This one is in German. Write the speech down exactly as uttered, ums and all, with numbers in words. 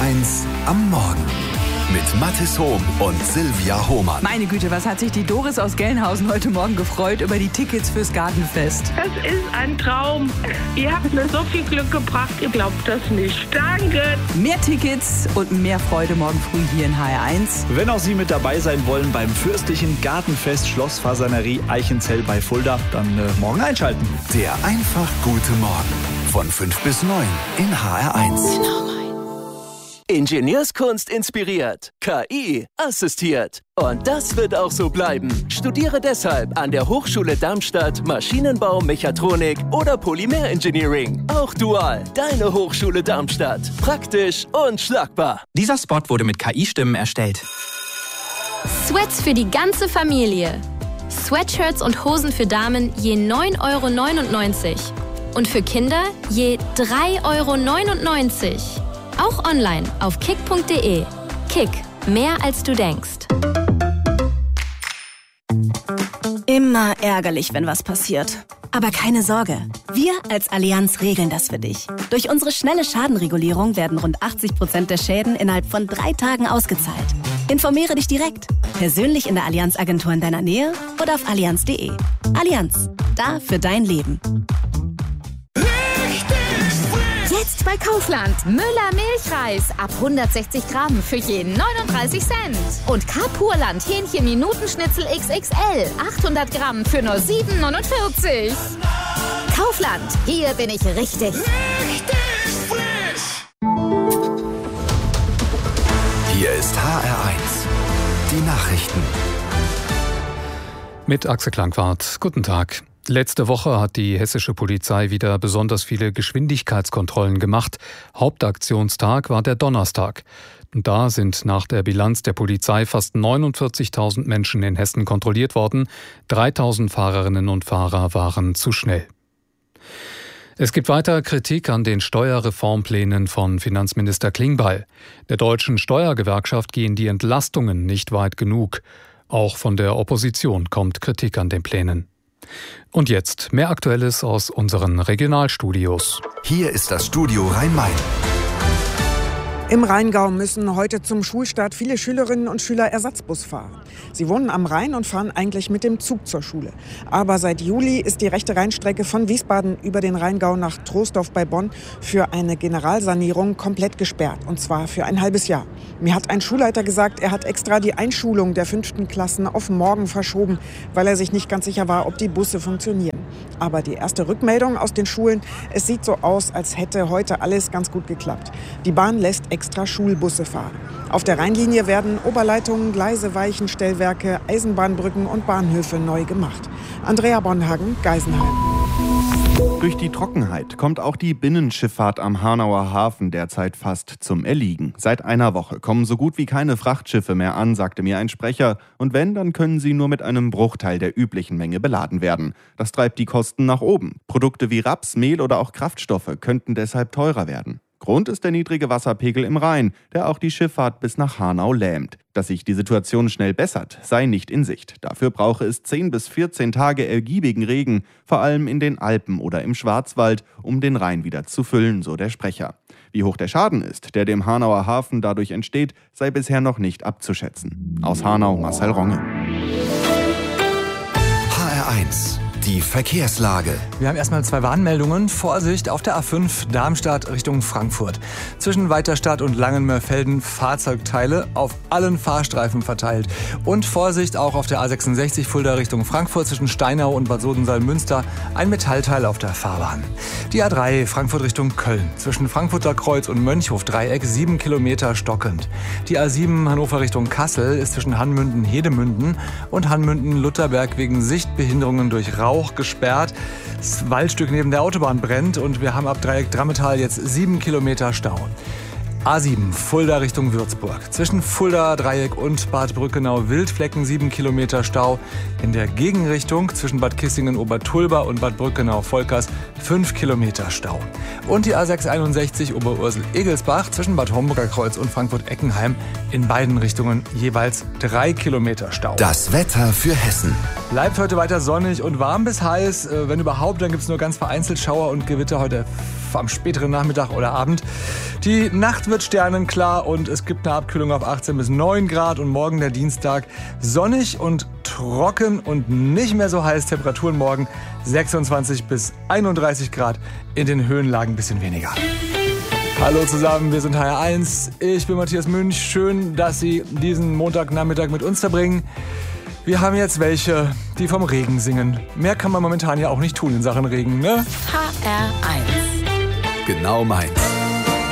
eins am Morgen mit Mathis Hohm und Silvia Hohmann. Meine Güte, was hat sich die Doris aus Gelnhausen heute Morgen gefreut über die Tickets fürs Gartenfest. Das ist ein Traum. Ihr habt mir so viel Glück gebracht, ihr glaubt das nicht. Danke. Mehr Tickets und mehr Freude morgen früh hier in H R eins. Wenn auch Sie mit dabei sein wollen beim fürstlichen Gartenfest Schlossfasanerie Eichenzell bei Fulda, dann äh, morgen einschalten. Der einfach gute Morgen von fünf bis neun in H R eins. Ingenieurskunst inspiriert, K I assistiert. Und das wird auch so bleiben. Studiere deshalb an der Hochschule Darmstadt Maschinenbau, Mechatronik oder Polymerengineering. Auch dual, deine Hochschule Darmstadt. Praktisch und schlagbar. Dieser Spot wurde mit K I-Stimmen erstellt. Sweats für die ganze Familie. Sweatshirts und Hosen für Damen je neun Euro neunundneunzig. Und für Kinder je drei Euro neunundneunzig. Auch online auf kick punkt de. Kick, mehr als du denkst. Immer ärgerlich, wenn was passiert. Aber keine Sorge, wir als Allianz regeln das für dich. Durch unsere schnelle Schadenregulierung werden rund achtzig Prozent der Schäden innerhalb von drei Tagen ausgezahlt. Informiere dich direkt, persönlich in der Allianz-Agentur in deiner Nähe oder auf allianz punkt de. Allianz, da für dein Leben. Jetzt bei Kaufland. Müller Milchreis ab hundertsechzig Gramm für jeden neununddreißig Cent. Und K-Purland Hähnchen Minutenschnitzel X X L achthundert Gramm für nur sieben neunundvierzig. Kaufland, hier bin ich richtig. Richtig frisch. Hier ist H R eins. Die Nachrichten. Mit Axel Klangwart. Guten Tag. Letzte Woche hat die hessische Polizei wieder besonders viele Geschwindigkeitskontrollen gemacht. Hauptaktionstag war der Donnerstag. Und da sind nach der Bilanz der Polizei fast neunundvierzigtausend Menschen in Hessen kontrolliert worden. dreitausend Fahrerinnen und Fahrer waren zu schnell. Es gibt weiter Kritik an den Steuerreformplänen von Finanzminister Klingbeil. Der deutschen Steuergewerkschaft gehen die Entlastungen nicht weit genug. Auch von der Opposition kommt Kritik an den Plänen. Und jetzt mehr Aktuelles aus unseren Regionalstudios. Hier ist das Studio Rhein-Main. Im Rheingau müssen heute zum Schulstart viele Schülerinnen und Schüler Ersatzbus fahren. Sie wohnen am Rhein und fahren eigentlich mit dem Zug zur Schule. Aber seit Juli ist die rechte Rheinstrecke von Wiesbaden über den Rheingau nach Troisdorf bei Bonn für eine Generalsanierung komplett gesperrt. Und zwar für ein halbes Jahr. Mir hat ein Schulleiter gesagt, er hat extra die Einschulung der fünften Klassen auf morgen verschoben, weil er sich nicht ganz sicher war, ob die Busse funktionieren. Aber die erste Rückmeldung aus den Schulen, es sieht so aus, als hätte heute alles ganz gut geklappt. Die Bahn lässt extra Schulbusse fahren. Auf der Rheinlinie werden Oberleitungen, Gleise, Weichenstellwerke, Eisenbahnbrücken und Bahnhöfe neu gemacht. Andrea Bonhagen, Geisenheim. Durch die Trockenheit kommt auch die Binnenschifffahrt am Hanauer Hafen derzeit fast zum Erliegen. Seit einer Woche kommen so gut wie keine Frachtschiffe mehr an, sagte mir ein Sprecher. Und wenn, dann können sie nur mit einem Bruchteil der üblichen Menge beladen werden. Das treibt die Kosten nach oben. Produkte wie Raps, Mehl oder auch Kraftstoffe könnten deshalb teurer werden. Grund ist der niedrige Wasserpegel im Rhein, der auch die Schifffahrt bis nach Hanau lähmt. Dass sich die Situation schnell bessert, sei nicht in Sicht. Dafür brauche es zehn bis vierzehn Tage ergiebigen Regen, vor allem in den Alpen oder im Schwarzwald, um den Rhein wieder zu füllen, so der Sprecher. Wie hoch der Schaden ist, der dem Hanauer Hafen dadurch entsteht, sei bisher noch nicht abzuschätzen. Aus Hanau, Marcel Ronge. H R eins. Die Verkehrslage. Wir haben erstmal zwei Warnmeldungen. Vorsicht auf der A fünf Darmstadt Richtung Frankfurt. Zwischen Weiterstadt und Langenmörfelden Fahrzeugteile auf allen Fahrstreifen verteilt. Und Vorsicht auch auf der A sechsundsechzig Fulda Richtung Frankfurt zwischen Steinau und Bad Sodensaal-Münster. Ein Metallteil auf der Fahrbahn. Die A drei Frankfurt Richtung Köln. Zwischen Frankfurter Kreuz und Mönchhof-Dreieck sieben Kilometer stockend. Die A sieben Hannover Richtung Kassel ist zwischen Hanmünden-Hedemünden und Hanmünden-Lutherberg wegen Sichtbehinderungen durch Rauch gesperrt. Das Waldstück neben der Autobahn brennt und wir haben ab Dreieck Drammetal jetzt sieben Kilometer Stau. A sieben, Fulda Richtung Würzburg. Zwischen Fulda Dreieck und Bad Brückenau Wildflecken sieben Kilometer Stau. In der Gegenrichtung zwischen Bad Kissingen Obertulba und Bad Brückenau Volkers fünf Kilometer Stau. Und die A sechshunderteinundsechzig Oberursel-Egelsbach zwischen Bad Homburger Kreuz und Frankfurt-Eckenheim in beiden Richtungen jeweils drei Kilometer Stau. Das Wetter für Hessen. Bleibt heute weiter sonnig und warm bis heiß. Wenn überhaupt, dann gibt es nur ganz vereinzelt Schauer und Gewitter heute am späteren Nachmittag oder Abend. Die Nacht wird sternenklar und es gibt eine Abkühlung auf achtzehn bis neun Grad und morgen der Dienstag sonnig und trocken und nicht mehr so heiß. Temperaturen morgen sechsundzwanzig bis einunddreißig Grad, in den Höhenlagen ein bisschen weniger. Hallo zusammen, wir sind H R eins. Ich bin Matthias Münch. Schön, dass Sie diesen Montagnachmittag mit uns verbringen. Wir haben jetzt welche, die vom Regen singen. Mehr kann man momentan ja auch nicht tun in Sachen Regen, ne? H R eins. Genau meins.